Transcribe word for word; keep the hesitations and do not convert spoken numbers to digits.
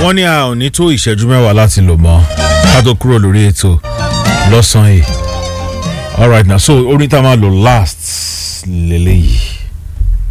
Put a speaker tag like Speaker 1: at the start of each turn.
Speaker 1: wọ́n ní a ò ní tó ìṣẹ́jú mẹ́wàá láti lò mọ́ ká tó kúrò lórí ètò lọ́sàn-án yìí. All right now, so orin tá a máa lò last lélẹ́yìí.